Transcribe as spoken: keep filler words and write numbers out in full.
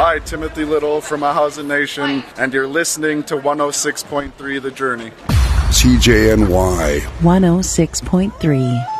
Hi, Timothy Little from A Housing Nation, and you're listening to one oh six point three The Journey. C J N Y one oh six point three.